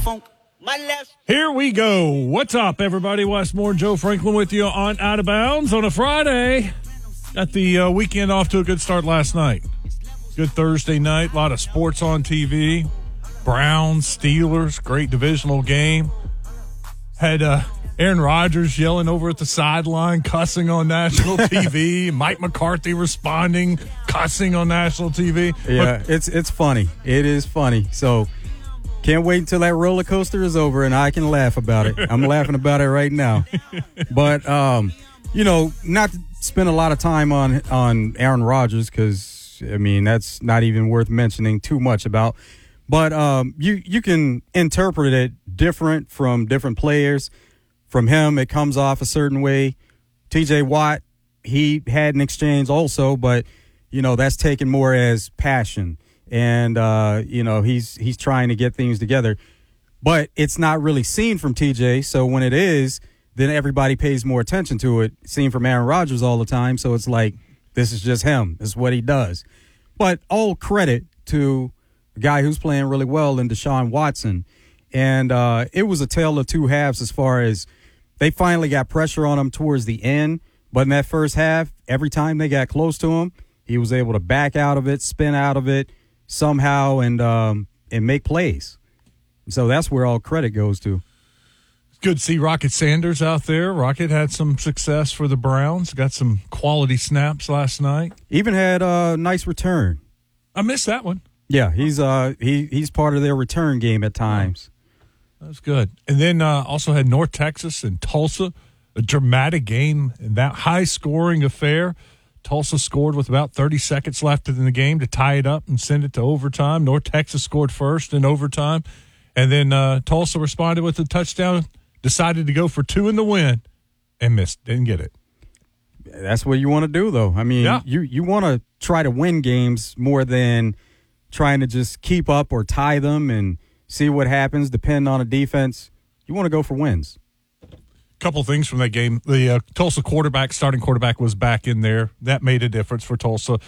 Here we go. What's up, everybody? Westmore, Joe Franklin with you on Out of Bounds on a Friday. Got the weekend off to a good start last night. Good Thursday night. A lot of sports on TV. Browns, Steelers, great divisional game. Had Aaron Rodgers yelling over at the sideline, cussing on national TV. Mike McCarthy responding, cussing on national TV. Yeah, it's funny. It is funny. So can't wait until that roller coaster is over and I can laugh about it. I'm laughing about it right now. But, not to spend a lot of time on Aaron Rodgers because, that's not even worth mentioning too much about. But you can interpret it different from different players. From him, it comes off a certain way. T.J. Watt, he had an exchange also, but, that's taken more as passion. And, he's trying to get things together. But it's not really seen from T.J., so when it is, then everybody pays more attention to it. Seen from Aaron Rodgers all the time, so it's like, this is just him. This is what he does. But all credit to a guy who's playing really well in Deshaun Watson. And it was a tale of two halves as far as they finally got pressure on him towards the end. But in that first half, every time they got close to him, he was able to back out of it, spin out of it somehow, and make plays. So that's where all credit goes to. It's good to see Rocket Sanders out there. Rocket had some success for the Browns. Got some quality snaps last night. Even had a nice return. I missed that one. Yeah, he's part of their return game at times. That's good. And then also had North Texas and Tulsa, a dramatic game and that high-scoring affair. Tulsa scored with about 30 seconds left in the game to tie it up and send it to overtime. North Texas scored first in overtime. And then Tulsa responded with a touchdown, decided to go for two in the win, and missed. Didn't get it. That's what you want to do, though. You want to try to win games more than trying to just keep up or tie them and see what happens, depending on a defense. You want to go for wins. Couple things from that game. The Tulsa starting quarterback was back in there. That made a difference for Tulsa.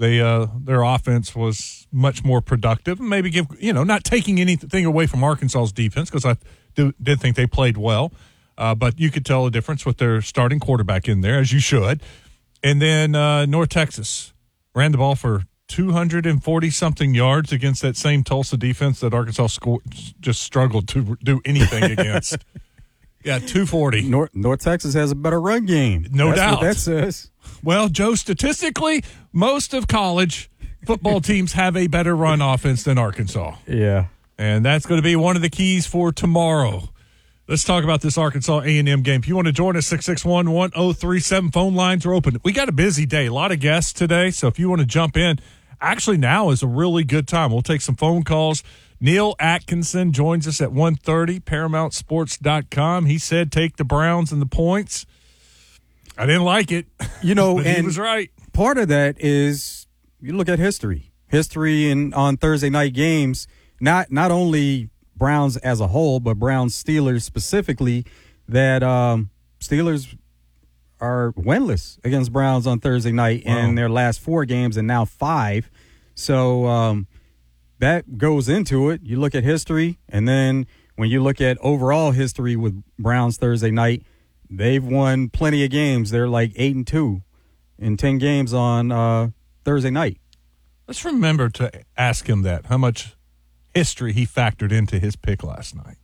Their offense was much more productive. Maybe not taking anything away from Arkansas's defense because I did think they played well. But you could tell a difference with their starting quarterback in there, as you should. And then North Texas ran the ball for 240-something yards against that same Tulsa defense that Arkansas just struggled to do anything against. Yeah, 240. North Texas has a better run game. No doubt. That's what that says. Well, Joe, statistically, most of college football teams have a better run offense than Arkansas. Yeah. And that's going to be one of the keys for tomorrow. Let's talk about this Arkansas A&M game. If you want to join us, 661-1037, phone lines are open. We got a busy day, a lot of guests today, so if you want to jump in, actually now is a really good time. We'll take some phone calls. Neil Atkinson joins us at 1:30, ParamountSports.com. He said take the Browns and the points. I didn't like it, but and he was right. Part of that is you look at history. History on Thursday night games, not only Browns as a whole, but Browns-Steelers specifically, that Steelers are winless against Browns on Thursday night in their last 4 games and now 5. So that goes into it. You look at history, and then when you look at overall history with Browns Thursday night, they've won plenty of games. They're like 8-2 in 10 games on Thursday night. Let's remember to ask him that, how much history he factored into his pick last night.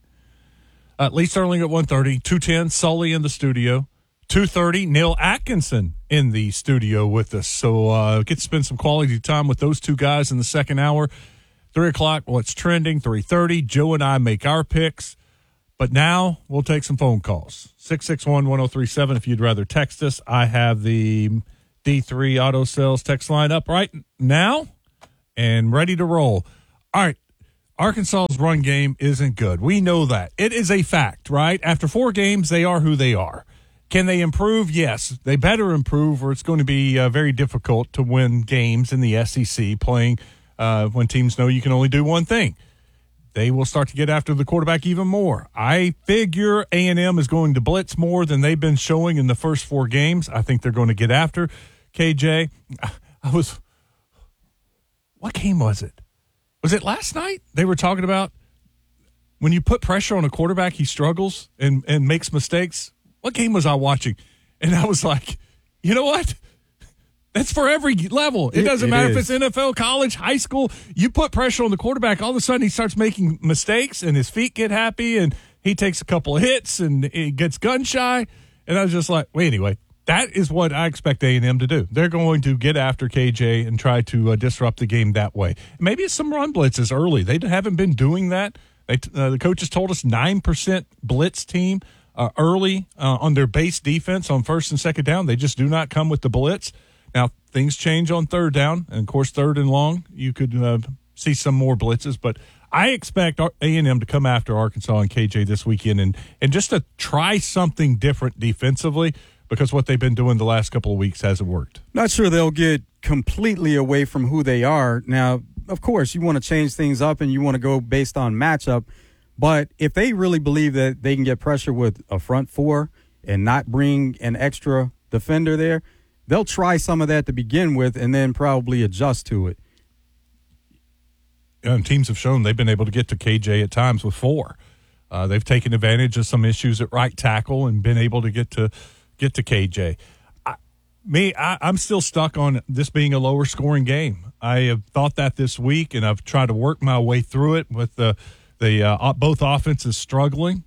Lee Sterling at 1:30, 2:10, Sully in the studio. 2:30, Neil Atkinson in the studio with us. So get to spend some quality time with those two guys in the second hour. 3 o'clock, what's trending, 3:30. Joe and I make our picks. But now we'll take some phone calls. 661-1037 if you'd rather text us. I have the D3 Auto Sales text line up right now and ready to roll. All right. Arkansas's run game isn't good. We know that. It is a fact, right? After 4 games, they are who they are. Can they improve? Yes. They better improve, or it's going to be very difficult to win games in the SEC playing when teams know you can only do one thing. They will start to get after the quarterback even more. I figure A&M is going to blitz more than they've been showing in the first 4 games. I think they're going to get after KJ. What game was it? Was it last night? They were talking about when you put pressure on a quarterback, he struggles and makes mistakes. What game was I watching? And I was like, you know what? That's for every level. It doesn't matter if it's NFL, college, high school. You put pressure on the quarterback, all of a sudden he starts making mistakes and his feet get happy and he takes a couple of hits and he gets gun shy. And I was just like, wait, anyway, that is what I expect A&M to do. They're going to get after KJ and try to disrupt the game that way. Maybe it's some run blitzes early. They haven't been doing that. The coaches told us 9% blitz team early on their base defense on first and second down. They just do not come with the blitz. Now, things change on third down, and, of course, third and long, you could see some more blitzes. But I expect A&M to come after Arkansas and KJ this weekend and just to try something different defensively because what they've been doing the last couple of weeks hasn't worked. Not sure they'll get completely away from who they are. Now, of course, you want to change things up and you want to go based on matchup. But if they really believe that they can get pressure with a front four and not bring an extra defender there, they'll try some of that to begin with and then probably adjust to it. And teams have shown they've been able to get to KJ at times with four. They've taken advantage of some issues at right tackle and been able to get to KJ. I'm still stuck on this being a lower scoring game. I have thought that this week, and I've tried to work my way through it with the both offenses struggling.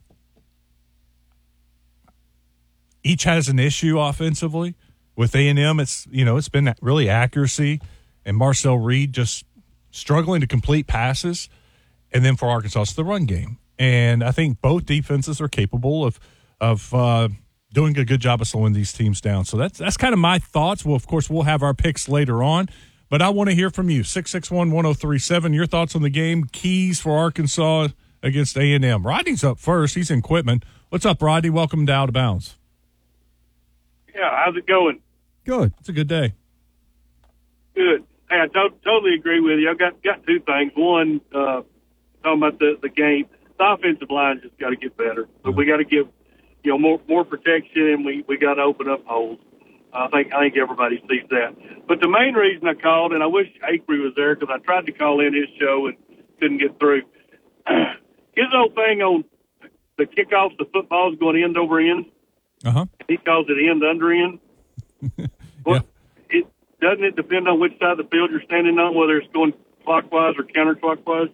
Each has an issue offensively. With A&M, it's been really accuracy, and Marcel Reed just struggling to complete passes, and then for Arkansas, it's the run game. And I think both defenses are capable of doing a good job of slowing these teams down. So that's kind of my thoughts. Well, of course, we'll have our picks later on, but I want to hear from you. 661-1037, your thoughts on the game, keys for Arkansas against A&M. Rodney's up first. He's in Quitman. What's up, Rodney? Welcome to Out of Bounds. Yeah, how's it going? Good. It's a good day. Good. Hey, I totally agree with you. I've got two things. One, talking about the game, the offensive line just got to get better. So we got to give more protection, and we got to open up holes. I think everybody sees that. But the main reason I called, and I wish Acree was there because I tried to call in his show and couldn't get through. His whole thing on the kickoffs, the football's going end over end. Uh-huh. He calls it end under end. Well, yeah. Doesn't it depend on which side of the field you're standing on, whether it's going clockwise or counterclockwise?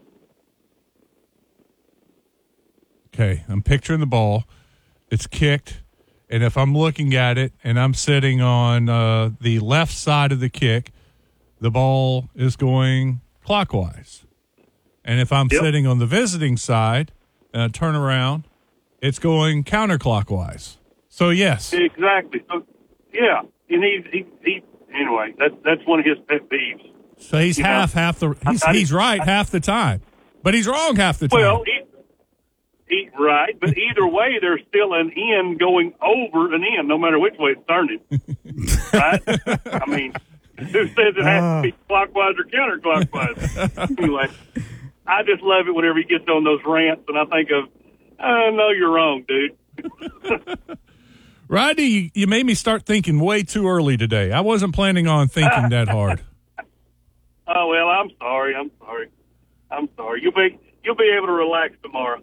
Okay, I'm picturing the ball. It's kicked, and if I'm looking at it and I'm sitting on the left side of the kick, the ball is going clockwise. And if I'm sitting on the visiting side and I turn around, it's going counterclockwise. So, yes. Exactly. So, yeah. And he anyway, that's one of his pet peeves. So he's he's right half the time, but he's wrong half the time. Well, right, but either way, there's still an end going over an end, no matter which way it's turning. Right? I mean, who says it has to be clockwise or counterclockwise? Anyway, I just love it whenever he gets on those rants, and I think of, no, you're wrong, dude. Rodney, you made me start thinking way too early today. I wasn't planning on thinking that hard. Oh, well, I'm sorry. You'll be able to relax tomorrow.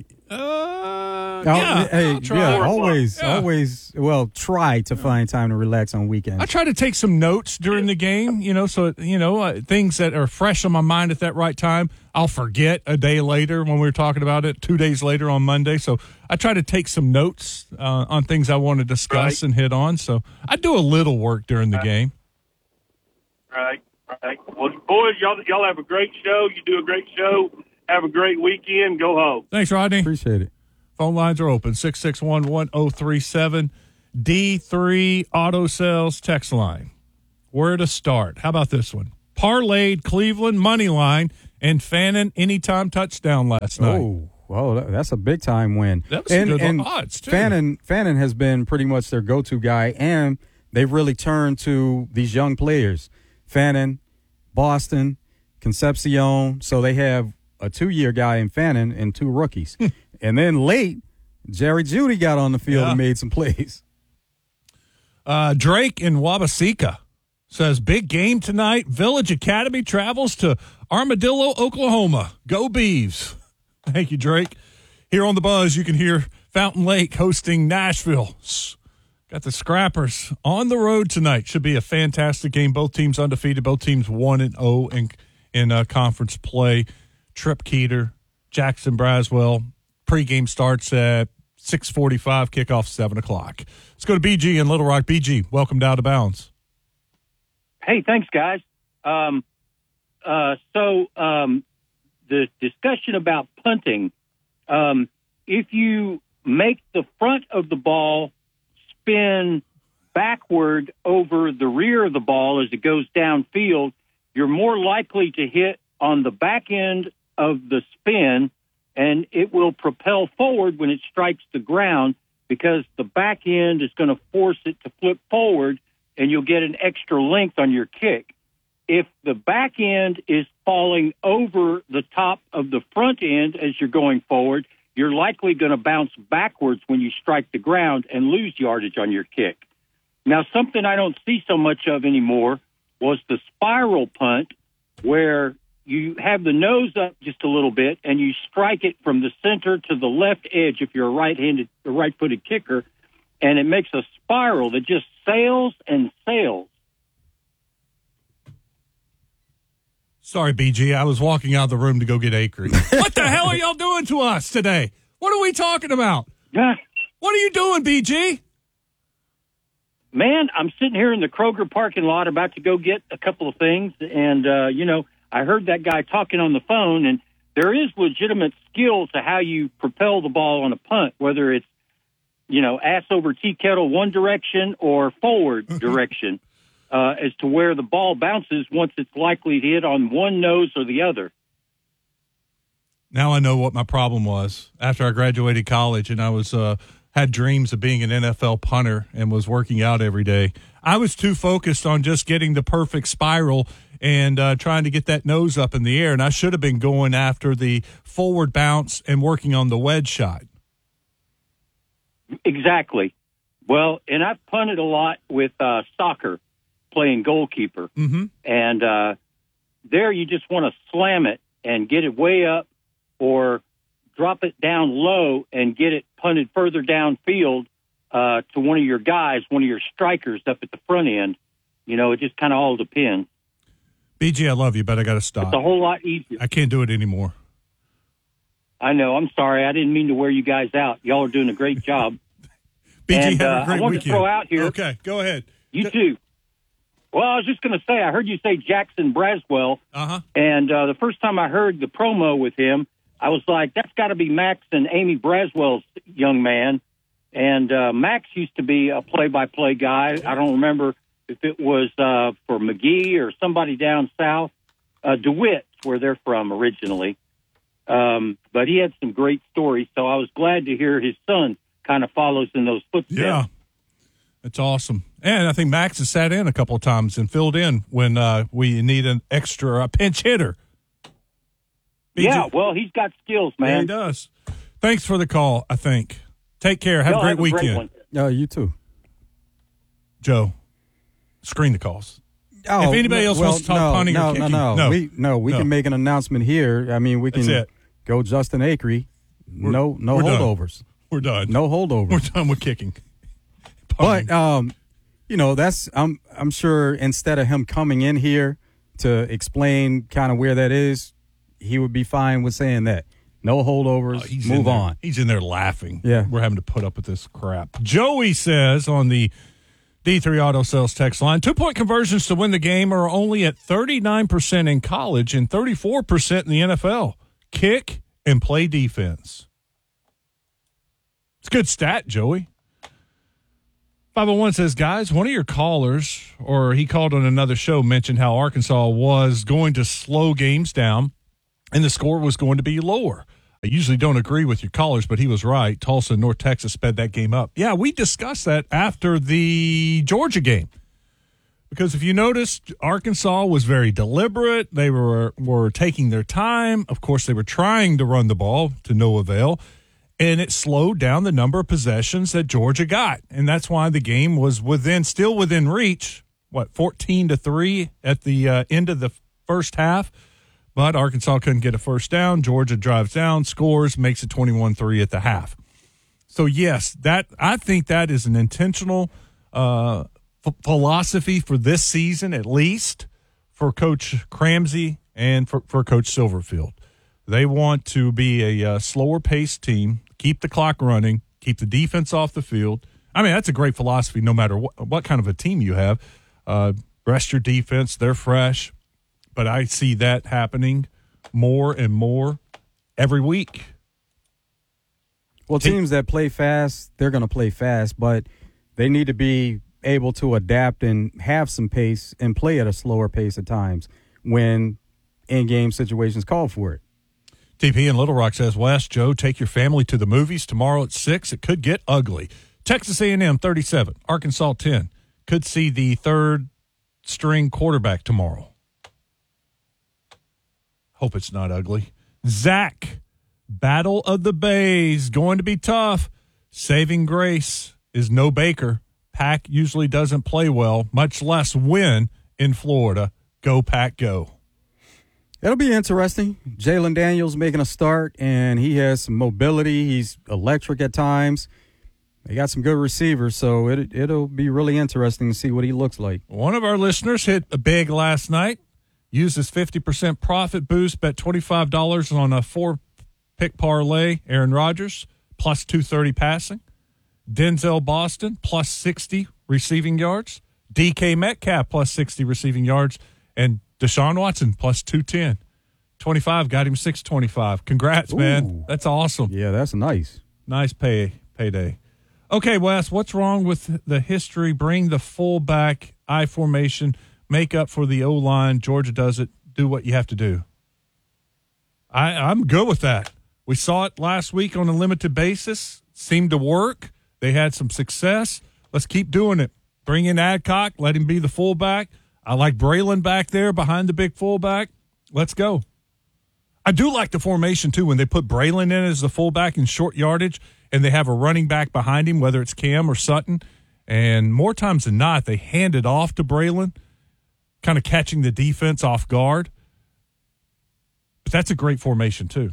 Always. Well, try to find time to relax on weekends. I try to take some notes during the game, so things that are fresh on my mind at that right time, I'll forget a day later when we were talking about it, 2 days later on Monday. So I try to take some notes on things I want to discuss and hit on. So I do a little work during the game. Right. Well, boys, y'all have a great show. You do a great show. Have a great weekend. Go home. Thanks, Rodney. Appreciate it. Phone lines are open, 661-1037. D3 Auto Sales text line. Where to start? How about this one? Parlayed Cleveland money line and Fannin anytime touchdown last night. Oh, well, that's a big time win. That was good odds, too. Fannin has been pretty much their go-to guy, and they've really turned to these young players. Fannin, Boston, Concepcion. So they have a 2-year guy in Fannin and 2 rookies. And then late, Jerry Jeudy got on the field and made some plays. Drake in Wabaseka says, big game tonight. Village Academy travels to Armadillo, Oklahoma. Go Beavs. Thank you, Drake. Here on the Buzz, you can hear Fountain Lake hosting Nashville. Got the Scrappers on the road tonight. Should be a fantastic game. Both teams undefeated. Both teams 1-0 in conference play. Trip Keeter, Jackson Braswell. Pregame starts at 6:45. Kickoff 7 o'clock. Let's go to BG in Little Rock. BG, welcome to Out of Bounds. Hey, thanks, guys. The discussion about punting, if you make the front of the ball spin backward over the rear of the ball as it goes downfield, you're more likely to hit on the back end of the spin, and it will propel forward when it strikes the ground because the back end is going to force it to flip forward, and you'll get an extra length on your kick. If the back end is falling over the top of the front end as you're going forward, you're likely going to bounce backwards when you strike the ground and lose yardage on your kick. Now, something I don't see so much of anymore was the spiral punt, where you have the nose up just a little bit and you strike it from the center to the left edge if you're a right-footed kicker, and it makes a spiral that just sails and sails. Sorry, BG. I was walking out of the room to go get Acre. What the hell are y'all doing to us today? What are we talking about? What are you doing, BG? Man, I'm sitting here in the Kroger parking lot about to go get a couple of things, and, I heard that guy talking on the phone, and there is legitimate skill to how you propel the ball on a punt, whether it's, ass over tea kettle one direction or forward direction. As to where the ball bounces once it's likely to hit on one nose or the other. Now I know what my problem was after I graduated college and I was had dreams of being an NFL punter and was working out every day. I was too focused on just getting the perfect spiral and trying to get that nose up in the air, and I should have been going after the forward bounce and working on the wedge shot. Exactly. Well, and I've punted a lot with soccer, playing goalkeeper. Mm-hmm. And there you just want to slam it and get it way up or drop it down low and get it punted further downfield to one of your guys, one of your strikers up at the front end. It just kind of all depends. BG, I love you, but I got to stop. It's a whole lot easier. I can't do it anymore. I know. I'm sorry. I didn't mean to wear you guys out. Y'all are doing a great job. BG, and, have a great I wanted weekend. to throw out here. Okay, go ahead. You too. Well, I was just going to say, I heard you say Jackson Braswell, and the first time I heard the promo with him, I was like, that's got to be Max and Amy Braswell's young man. And Max used to be a play-by-play guy. I don't remember if it was for McGee or somebody down south. DeWitt's where they're from originally. But he had some great stories, so I was glad to hear his son kind of follows in those footsteps. Yeah. It's awesome. And I think Max has sat in a couple of times and filled in when we need an extra pinch hitter. BG. Yeah, well, he's got skills, man. Yeah, he does. Thanks for the call, I think. Take care. Have a great weekend. You too. Joe, screen the calls. If anybody else wants to talk punting or kicking. We can make an announcement here. I mean, we can go Justin Acree. No holdovers. We're done. No holdovers. We're done with kicking. But that's I'm sure instead of him coming in here to explain kind of where that is, he would be fine with saying that. No holdovers. Move on. He's in there laughing. Yeah. We're having to put up with this crap. Joey says on the D3 Auto Sales text line, 2-point conversions to win the game are only at 39% in college and 34% in the NFL. Kick and play defense. It's a good stat, Joey. 501 says, guys, one of your callers, or he called on another show, mentioned how Arkansas was going to slow games down and the score was going to be lower. I usually don't agree with your callers, but he was right. Tulsa and North Texas sped that game up. Yeah, we discussed that after the Georgia game. Because if you noticed, Arkansas was very deliberate. They were taking their time. Of course, they were trying to run the ball to no avail. And it slowed down the number of possessions that Georgia got. And that's why the game was still within reach, 14-3 at the end of the first half. But Arkansas couldn't get a first down. Georgia drives down, scores, makes it 21-3 at the half. So, yes, I think that is an intentional philosophy for this season, at least, for Coach Cramsey and for Coach Silverfield. They want to be a slower-paced team, keep the clock running, keep the defense off the field. I mean, that's a great philosophy no matter what kind of a team you have. Rest your defense. They're fresh. But I see that happening more and more every week. Well, teams that play fast, they're going to play fast, but they need to be able to adapt and have some pace and play at a slower pace at times when in-game situations call for it. TP in Little Rock says, Wes, Joe, take your family to the movies tomorrow at 6. It could get ugly. Texas A&M 37, Arkansas 10. Could see the third-string quarterback tomorrow. Hope it's not ugly. Zach, Battle of the Bays, going to be tough. Saving grace is no Baker. Pack usually doesn't play well, much less win in Florida. Go, Pack, go. It'll be interesting. Jalen Daniels making a start, and he has some mobility. He's electric at times. They got some good receivers, so it'll be really interesting to see what he looks like. One of our listeners hit a big last night. Used his 50% profit boost, bet $25 on a 4-pick parlay. Aaron Rodgers, plus 230 passing. Denzel Boston, plus 60 receiving yards. DK Metcalf, plus 60 receiving yards. And Deshaun Watson, plus 210. 25 got him 625. Congrats, man. That's awesome. Yeah, that's nice. Nice payday. Okay, Wes, what's wrong with the history? Bring the fullback I formation. Make up for the O-line. Georgia does it. Do what you have to do. I'm good with that. We saw it last week on a limited basis. Seemed to work. They had some success. Let's keep doing it. Bring in Adcock. Let him be the fullback. I like Braylon back there behind the big fullback. Let's go. I do like the formation, too, when they put Braylon in as the fullback in short yardage and they have a running back behind him, whether it's Cam or Sutton. And more times than not, they hand it off to Braylon, kind of catching the defense off guard. But that's a great formation, too.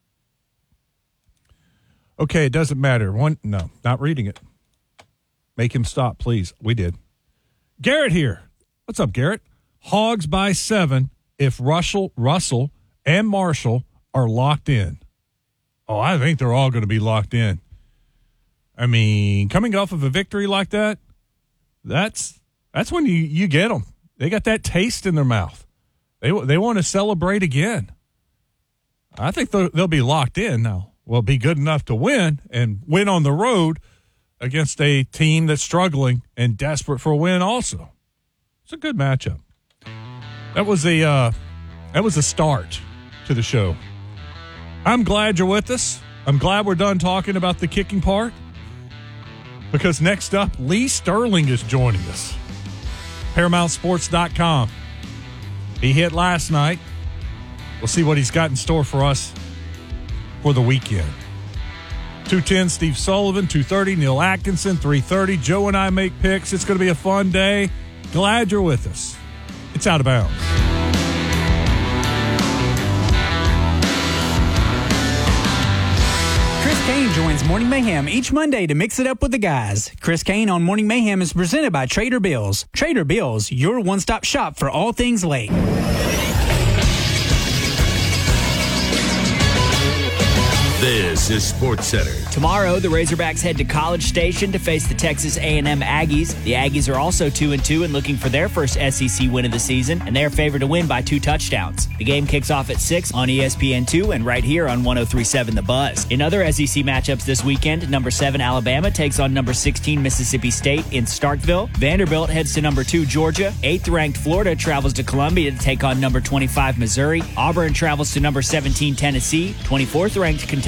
Okay, it doesn't matter. No, not reading it. Make him stop, please. We did. Garrett here. What's up, Garrett? Hogs by 7 if Russell and Marshall are locked in. Oh, I think they're all going to be locked in. I mean, coming off of a victory like that, that's when you get them. They got that taste in their mouth. They want to celebrate again. I think they'll be locked in now. Will be good enough to win and win on the road against a team that's struggling and desperate for a win also. It's a good matchup. That was a start to the show. I'm glad you're with us. I'm glad we're done talking about the kicking part, because next up, Lee Sterling is joining us. ParamountSports.com. He hit last night. We'll see what he's got in store for us for the weekend. 2:10, Steve Sullivan. 2:30, Neil Atkinson. 3:30, Joe and I make picks. It's going to be a fun day. Glad you're with us. It's Out of Bounds. Chris Kane joins Morning Mayhem each Monday to mix it up with the guys. Chris Kane on Morning Mayhem is presented by Trader Bills. Trader Bills, your one-stop shop for all things lake. This is Sports Center. Tomorrow, the Razorbacks head to College Station to face the Texas A&M Aggies. The Aggies are also 2-2 and looking for their first SEC win of the season, and they are favored to win by 2 touchdowns. The game kicks off at 6 on ESPN2 and right here on 103.7 The Buzz. In other SEC matchups this weekend, number 7 Alabama takes on number 16 Mississippi State in Starkville. Vanderbilt heads to number 2 Georgia. 8th-ranked Florida travels to Columbia to take on number 25 Missouri. Auburn travels to number 17 Tennessee. 24th-ranked Kentucky